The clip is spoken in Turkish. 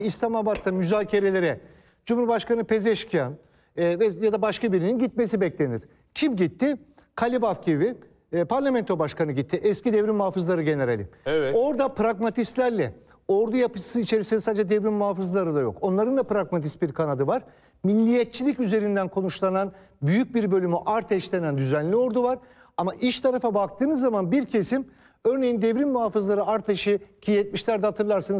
İslamabad'da müzakerelere Cumhurbaşkanı Pezeşkian ya da başka birinin gitmesi beklenir. Kim gitti? Kalibaf gibi parlamento başkanı gitti. Eski devrim muhafızları generali. Evet. Orada pragmatistlerle, ordu yapısı içerisinde sadece devrim muhafızları da yok. Onların da pragmatist bir kanadı var. Milliyetçilik üzerinden konuşlanan büyük bir bölümü Arteş denen düzenli ordu var. Ama iç tarafa baktığınız zaman bir kesim, örneğin devrim muhafızları Arteş'i, ki 70'lerde hatırlarsınız